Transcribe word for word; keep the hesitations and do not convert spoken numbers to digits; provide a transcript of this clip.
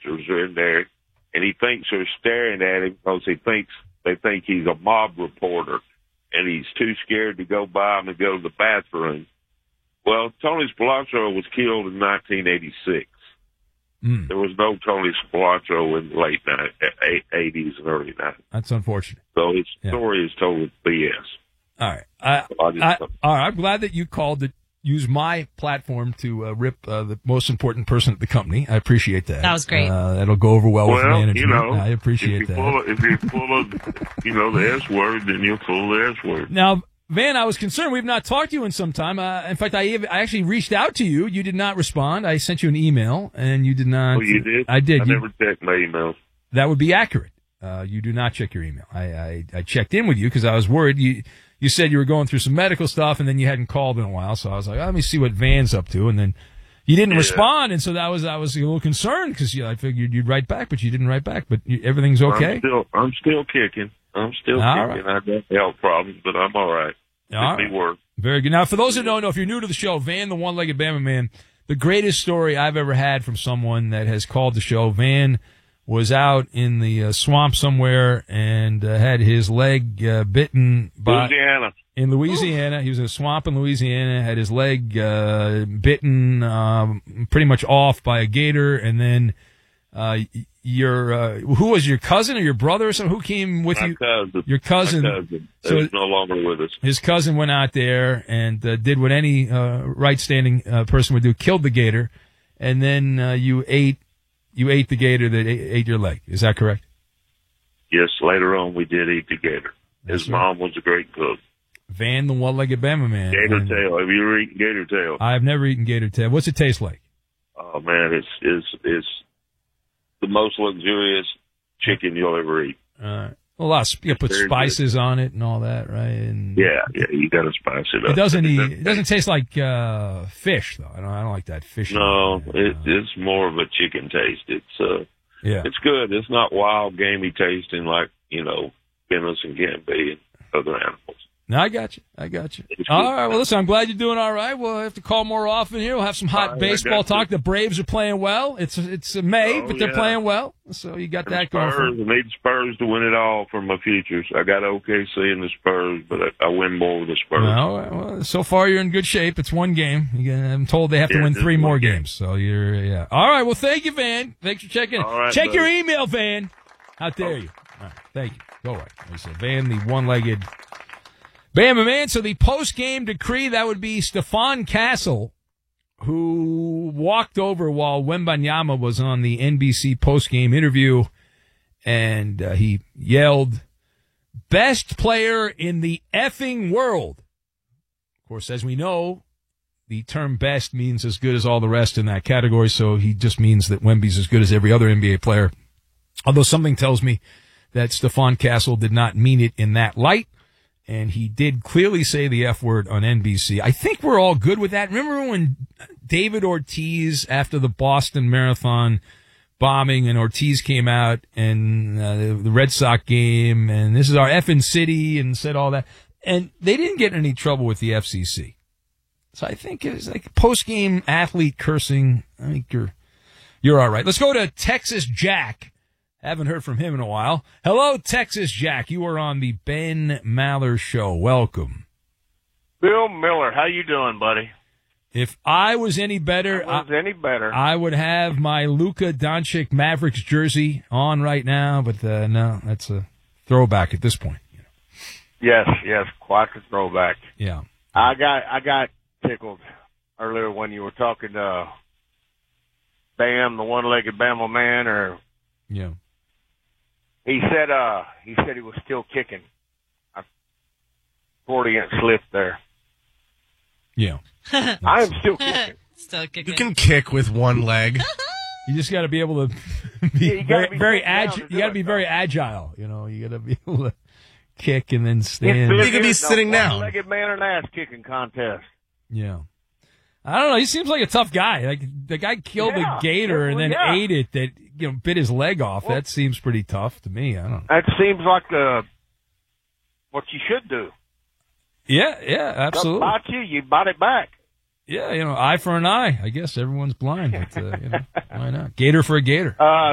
officers are in there, and he thinks they're staring at him because he thinks they think he's a mob reporter, and he's too scared to go by him and go to the bathroom. Well, Tony Spilotro was killed in nineteen eighty-six. Mm. There was no Tony Spilotro in the late eighties and early nineties. That's unfortunate. So his yeah. story is total B S. All right. I, I, I, all right. I'm glad that you called to use my platform to uh, rip uh, the most important person at the company. I appreciate that. That was great. Uh, that'll go over well, well with management. You know, I appreciate if that. Full of, if you're full of, you know, the S word, then you're full of the S word. Now, Van, I was concerned. We've not talked to you in some time. Uh, in fact, I, I actually reached out to you. You did not respond. I sent you an email, and you did not. Oh, you did? I did. I you, never checked my emails. That would be accurate. Uh, you do not check your email. I, I, I checked in with you because I was worried. You you said you were going through some medical stuff, and then you hadn't called in a while. So I was like, oh, let me see what Van's up to. And then you didn't yeah. respond, and so that was I was a little concerned because you know, I figured you'd write back, but you didn't write back. But you, everything's okay. I'm still I'm still kicking. I'm still all kicking. Right. I got health problems, but I'm all right. All right. Work. Very good. Now, for those who don't know, if you're new to the show, Van, the one-legged Bama man, the greatest story I've ever had from someone that has called the show. Van was out in the uh, swamp somewhere and uh, had his leg uh, bitten by Louisiana. In Louisiana, he was in a swamp in Louisiana. Had his leg uh, bitten, um, pretty much off by a gator, and then uh, your uh, who was your cousin or your brother or something? Who came with My you? Cousin. Your cousin. My cousin. So he's no longer with us. His cousin went out there and uh, did what any uh, right-standing uh, person would do: killed the gator, and then uh, you ate you ate the gator that ate, ate your leg. Is that correct? Yes. Later on, we did eat the gator. His That's mom right. was a great cook. Van, the one-legged Bama man. Gator and tail. Have you ever eaten gator tail? I've never eaten gator tail. What's it taste like? Oh man, it's it's it's the most luxurious chicken you'll ever eat. Uh, a lot. Of, you put spices good. on it and all that, right? And yeah, yeah, you got to spice it up. It doesn't. Eat, it doesn't taste like uh, fish, though. I don't. I don't like that fish. No, it, it, it's more of a chicken taste. It's uh, yeah, it's good. It's not wild, gamey tasting like you know venison can be and other animals. No, I got you. I got you. All right. Well, listen, I'm glad you're doing all right. We'll have to call more often here. We'll have some hot right, baseball talk. You. The Braves are playing well. It's it's May, oh, but they're yeah. playing well. So you got and that Spurs, going. For I need Spurs to win it all for my futures. I got O K C and the Spurs, but I, I win more with the Spurs. No, well, so far you're in good shape. It's one game. I'm told they have to yeah, win three more game. games. So you're yeah. All right. Well, thank you, Van. Thanks for checking. All right, Check buddy. your email, Van. How dare oh. you? All right. Thank you. Go right. Like I said, Van, the one-legged Bama man. So the post-game decree, that would be Stephon Castle, who walked over while Wembanyama was on the N B C post-game interview, and uh, he yelled, "Best player in the effing world." Of course, as we know, the term best means as good as all the rest in that category, so he just means that Wemby's as good as every other N B A player. Although something tells me that Stephon Castle did not mean it in that light. And he did clearly say the F word on N B C. I think we're all good with that. Remember when David Ortiz, after the Boston Marathon bombing, and Ortiz came out and uh, the Red Sox game, and this is our effing city, and said all that. And they didn't get in any trouble with the F C C. So I think it was like post-game athlete cursing. I think you're, you're all right. Let's go to Texas Jack. Haven't heard from him in a while. Hello, Texas Jack. You are on the Ben Maller Show. Welcome. Bill Miller, how you doing, buddy? If I was any better, I was I, any better, I would have my Luka Doncic Mavericks jersey on right now. But uh, no, that's a throwback at this point. You know. Yes, yes, quite a throwback. Yeah, I got I got tickled earlier when you were talking to Bam, the one-legged Bama man, or yeah. He said, uh, he said he was still kicking. A forty-inch slip there. Yeah. I am still kicking. Still kicking. You can kick with one leg. You just got to be able to be Yeah, you gotta very, be very sitting down agile. to do You got to it, be though. very agile. You know, you got to be able to kick and then stand. It's You could be it's sitting no down. One-legged man and ass kicking contest. Yeah. I don't know. He seems like a tough guy. Like the guy killed Yeah, a gator and well, then yeah. ate it. That you know bit his leg off. Well, that seems pretty tough to me. I don't know. That seems like uh, what you should do. Yeah, yeah, absolutely. Bite you, you bite it back. Yeah, you know, eye for an eye. I guess everyone's blind. But, uh, you know, why not? Gator for a gator. Uh,